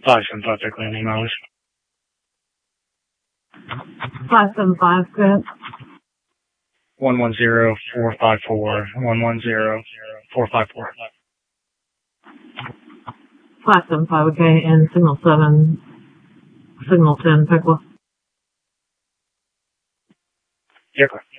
575 Vic Landing mileage. 575, good. 110454. 110454. 575, okay, and signal 7, signal 10, Pickle. Yeah, correct.